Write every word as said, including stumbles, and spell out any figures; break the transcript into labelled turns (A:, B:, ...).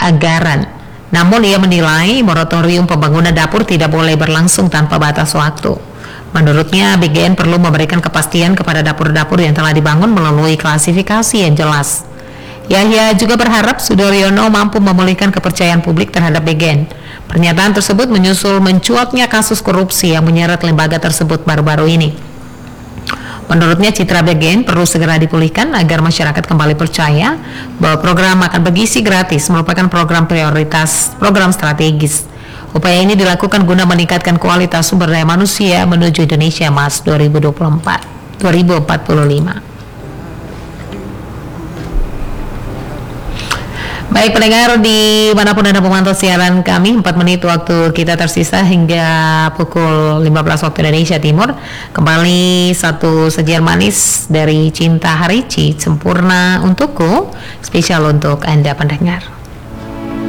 A: anggaran. Namun ia menilai moratorium pembangunan dapur tidak boleh berlangsung tanpa batas waktu. Menurutnya, B G N perlu memberikan kepastian kepada dapur-dapur yang telah dibangun melalui klasifikasi yang jelas. Yahya juga berharap Sudoryono mampu memulihkan kepercayaan publik terhadap B G N. Pernyataan tersebut menyusul mencuatnya kasus korupsi yang menyeret lembaga tersebut baru-baru ini. Menurutnya, citra B G N perlu segera dipulihkan agar masyarakat kembali percaya bahwa program makan bergizi gratis merupakan program prioritas, program strategis. Upaya ini dilakukan guna meningkatkan kualitas sumber daya manusia menuju Indonesia Emas dua ribu dua puluh empat dua ribu empat puluh lima. Baik pendengar, di manapun Anda memantau siaran kami, empat menit waktu kita tersisa hingga pukul lima belas waktu Indonesia Timur. Kembali satu sajian manis dari Cinta Harici, sempurna untukku, spesial untuk Anda pendengar.